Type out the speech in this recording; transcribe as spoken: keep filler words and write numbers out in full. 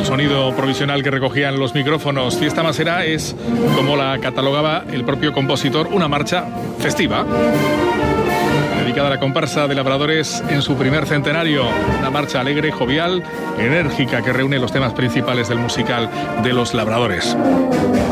sonido provisional que recogían los micrófonos. Fiesta Masera es, como la catalogaba el propio compositor, una marcha festiva, dedicada a la comparsa de labradores en su primer centenario. Una marcha alegre, jovial, enérgica, que reúne los temas principales del musical de los labradores.